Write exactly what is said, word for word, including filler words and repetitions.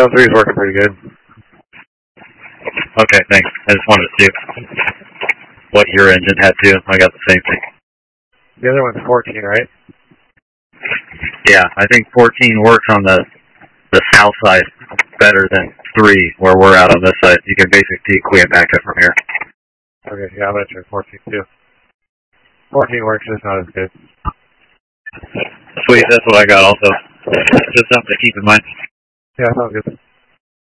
L three is working pretty good. Okay, thanks. I just wanted to see what your engine had too. I got the same thing. The other one's fourteen, right? Yeah, I think fourteen works on the the south side better than three, where we're out on this side. You can basically quit back up from here. Okay, yeah, I'm going to try fourteen too. fourteen works, just not as good. Sweet, that's what I got also. Just something to keep in mind. Yeah, sounds good.